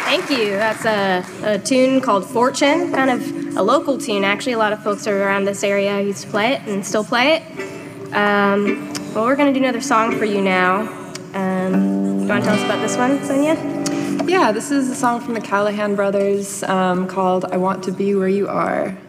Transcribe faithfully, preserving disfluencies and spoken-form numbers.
Thank you. That's a, a tune called Fortune, kind of a local tune, actually. A lot of folks around this area used to play it and still play it. Um, well, we're going to do another song for you now. Um, you want to tell us about this one, Sonia? Yeah, this is a song from the Callahan Brothers um, called I Want to Be Where You Are.